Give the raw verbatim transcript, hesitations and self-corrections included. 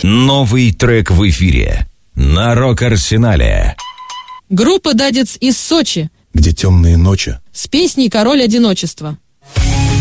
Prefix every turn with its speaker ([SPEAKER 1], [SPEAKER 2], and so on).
[SPEAKER 1] Новый трек в эфире на Рок-Арсенале.
[SPEAKER 2] Группа «Дадец» из Сочи,
[SPEAKER 3] где темные ночи
[SPEAKER 2] с песней «Король одиночества».